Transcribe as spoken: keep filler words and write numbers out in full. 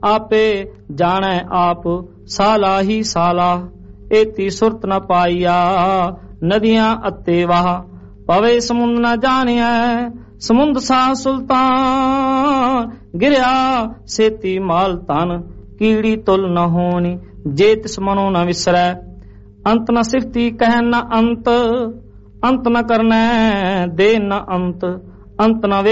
आपे जाने आप साला ही साला। एती सुरत न पाइया नदियां अते वाह, पवे समुंद न जानिया समुंद साह सुल्तान। गिरया सेती माल तन कीड़ी तुल न होनी, जे तिस मनो न विसरै। अंत न सिफती कह न अंत, अंत न करनै दे न अंत, अंत न